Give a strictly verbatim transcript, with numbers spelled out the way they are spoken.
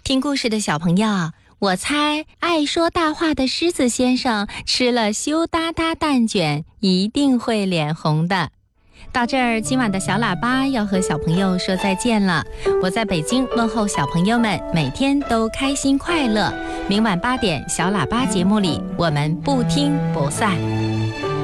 听故事的小朋友，我猜爱说大话的狮子先生吃了羞答答蛋卷一定会脸红的。到这儿，今晚的小喇叭要和小朋友说再见了。我在北京问候小朋友们每天都开心快乐。明晚八点小喇叭节目里，我们不听不散。